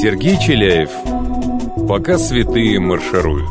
Сергей Челяев. Пока святые маршируют.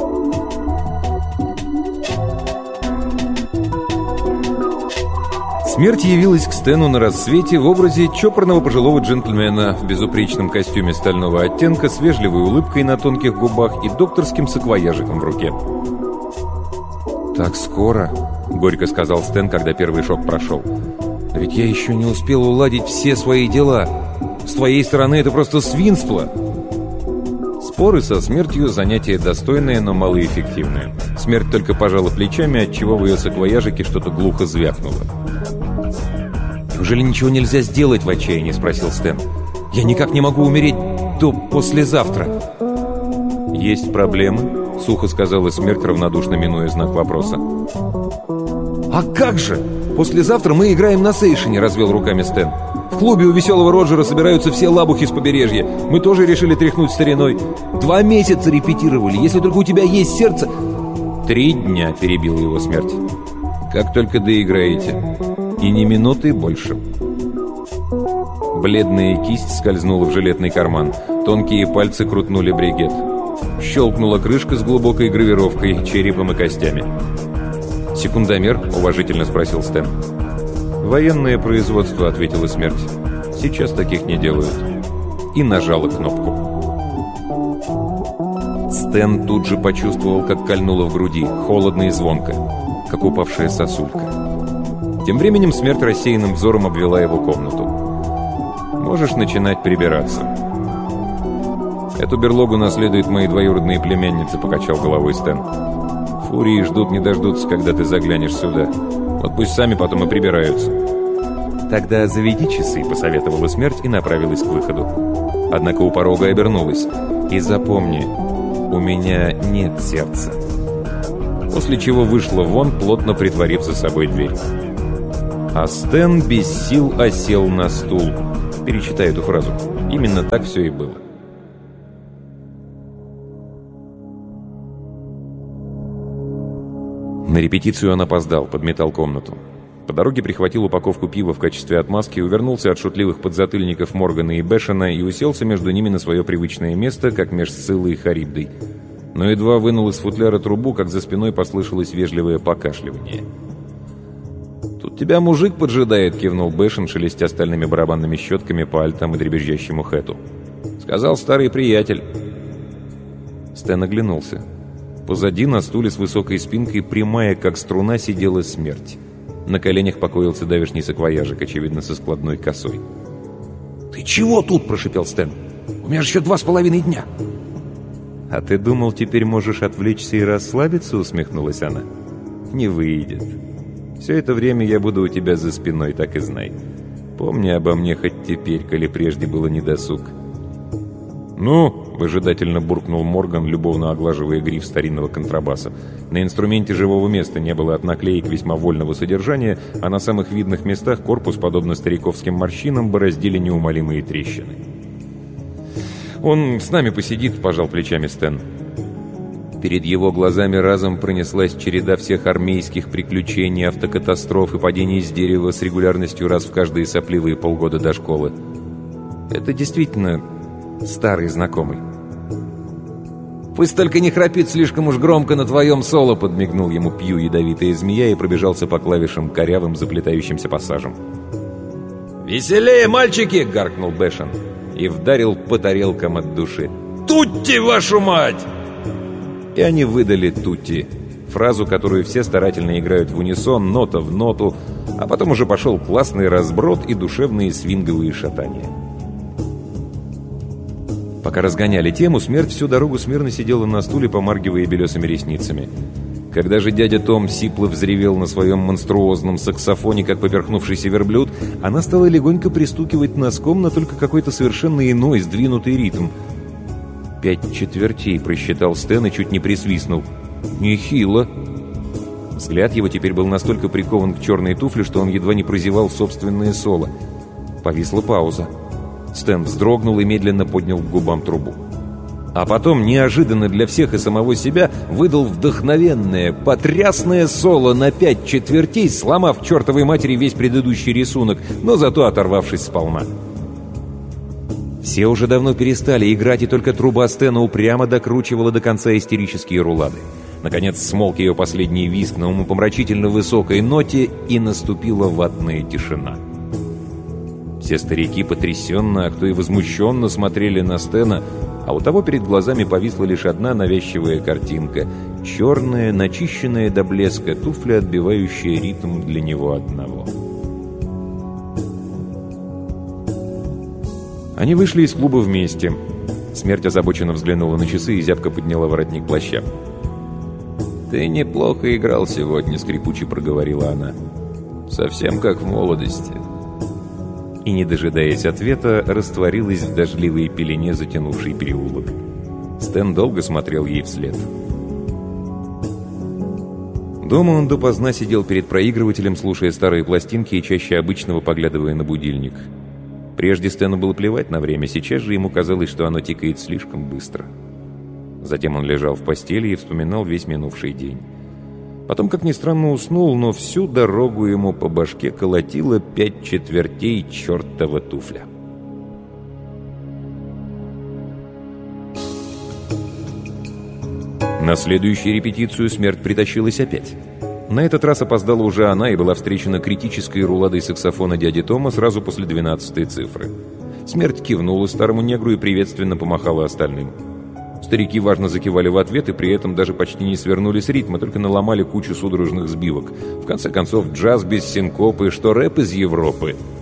Смерть явилась к Стэну на рассвете в образе чопорного пожилого джентльмена в безупречном костюме стального оттенка с вежливой улыбкой на тонких губах и докторским саквояжиком в руке. «Так скоро?» — горько сказал Стэн, когда первый шок прошел. «Ведь я еще не успел уладить все свои дела. С твоей стороны это просто свинство!» Споры со смертью — занятие достойное, но малоэффективное. Смерть только пожала плечами, отчего в ее саквояжике что-то глухо звякнуло. «Неужели ничего нельзя сделать?» — в отчаянии спросил Стэн. «Я никак не могу умереть до послезавтра». «Есть проблемы?» — сухо сказала смерть, равнодушно минуя знак вопроса. «А как же? Послезавтра мы играем на Сейшене», — развел руками Стэн. «В клубе у Веселого Роджера собираются все лабухи с побережья. Мы тоже решили тряхнуть стариной. 2 месяца репетировали. Если только у тебя есть сердце...» 3 дня, — перебил его смерть. «Как только доиграете. И ни минуты больше». Бледная кисть скользнула в жилетный карман. Тонкие пальцы крутнули бригет. Щелкнула крышка с глубокой гравировкой, черепом и костями. «Секундомер?» — уважительно спросил Стэн. «Военное производство», — ответила смерть. «Сейчас таких не делают». И нажала кнопку. Стэн тут же почувствовал, как кольнуло в груди, холодно и звонко, как упавшая сосулька. Тем временем смерть рассеянным взором обвела его комнату. «Можешь начинать прибираться». «Эту берлогу наследуют мои двоюродные племянницы», — покачал головой Стэн. «Фурии ждут не дождутся, когда ты заглянешь сюда. Вот пусть сами потом и прибираются». «Тогда заведи часы», — посоветовала смерть и направилась к выходу. Однако у порога обернулась. «И запомни, у меня нет сердца». После чего вышла вон, плотно притворив за собой дверь. А Стэн без сил осел на стул. Перечитай эту фразу. Именно так все и было. На репетицию он опоздал, подметал комнату. По дороге прихватил упаковку пива в качестве отмазки, увернулся от шутливых подзатыльников Моргана и Бэшена и уселся между ними на свое привычное место, как меж Сциллой и Харибдой. Но едва вынул из футляра трубу, как за спиной послышалось вежливое покашливание. «Тут тебя мужик поджидает», — кивнул Бэшен, шелестя стальными барабанными щетками по альтам и дребезжащему хэту. «Сказал старый приятель». Стэн оглянулся. Позади на стуле с высокой спинкой, прямая как струна, сидела смерть. На коленях покоился давешний саквояжик, очевидно, со складной косой. «Ты чего тут?» — прошипел Стэн. «У меня же еще 2,5 дня». «А ты думал, теперь можешь отвлечься и расслабиться?» — усмехнулась она. «Не выйдет. Все это время я буду у тебя за спиной, так и знай. Помни обо мне хоть теперь, коли прежде было недосуг». «Ну?» — выжидательно буркнул Морган, любовно оглаживая гриф старинного контрабаса. На инструменте живого места не было от наклеек весьма вольного содержания, а на самых видных местах корпус, подобно стариковским морщинам, бороздили неумолимые трещины. «Он с нами посидит», — пожал плечами Стэн. Перед его глазами разом пронеслась череда всех армейских приключений, автокатастроф и падений с дерева с регулярностью раз в каждые сопливые полгода до школы. Это действительно старый знакомый. «Пусть только не храпит слишком уж громко на твоем соло», — подмигнул ему Пью ядовитая змея и пробежался по клавишам корявым заплетающимся пассажем. «Веселее, мальчики!» — гаркнул Бэшен и вдарил по тарелкам от души. «Тутти, вашу мать!» И они выдали «Тутти», фразу, которую все старательно играют в унисон, нота в ноту, а потом уже пошел классный разброд и душевные свинговые шатания. Пока разгоняли тему, смерть всю дорогу смирно сидела на стуле, помаргивая белесыми ресницами. Когда же дядя Том сипло взревел на своем монструозном саксофоне, как поперхнувшийся верблюд, она стала легонько пристукивать носком на только какой-то совершенно иной, сдвинутый ритм. 5 четвертей, просчитал Стэн и чуть не присвистнул. Нехило. Взгляд его теперь был настолько прикован к черной туфле, что он едва не прозевал собственное соло. Повисла пауза. Стэн вздрогнул и медленно поднял к губам трубу. А потом, неожиданно для всех и самого себя, выдал вдохновенное, потрясное соло на 5 четвертей, сломав чертовой матери весь предыдущий рисунок, но зато оторвавшись сполна. Все уже давно перестали играть, и только труба Стэна упрямо докручивала до конца истерические рулады. Наконец смолк ее последний визг на умопомрачительно высокой ноте, и наступила ватная тишина. Все старики потрясенно, а кто и возмущенно смотрели на Стэна, а у того перед глазами повисла лишь одна навязчивая картинка — черная, начищенная до блеска туфля, отбивающая ритм для него одного. Они вышли из клуба вместе. Смерть озабоченно взглянула на часы и зябко подняла воротник плаща. «Ты неплохо играл сегодня», — скрипуче проговорила она. «Совсем как в молодости». И, не дожидаясь ответа, растворилась в дождливой пелене, затянувшей переулок. Стэн долго смотрел ей вслед. Дома он допоздна сидел перед проигрывателем, слушая старые пластинки и чаще обычного поглядывая на будильник. Прежде Стэну было плевать на время, сейчас же ему казалось, что оно тикает слишком быстро. Затем он лежал в постели и вспоминал весь минувший день. Потом, как ни странно, уснул, но всю дорогу ему по башке колотило 5 четвертей чертова туфля. На следующую репетицию смерть притащилась опять. На этот раз опоздала уже она и была встречена критической руладой саксофона дяди Тома сразу после 12-й цифры. Смерть кивнула старому негру и приветственно помахала остальным. Старики важно закивали в ответ и при этом даже почти не свернули с ритма, только наломали кучу судорожных сбивок. В конце концов, джаз без синкопы, что рэп из Европы.